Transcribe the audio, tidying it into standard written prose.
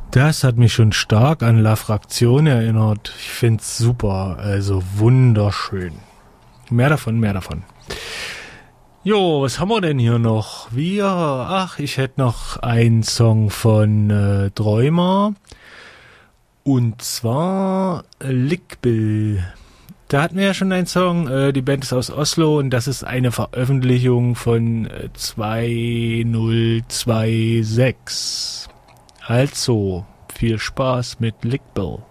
Das hat mich schon stark an La Fraktion erinnert. Ich find's super, also wunderschön. Mehr davon, mehr davon. Jo, was haben wir denn hier noch? Ich hätte noch einen Song von Träumer. Und zwar Lickbill. Da hatten wir ja schon einen Song. Die Band ist aus Oslo und das ist eine Veröffentlichung von 2026. Also, viel Spaß mit Lickbill.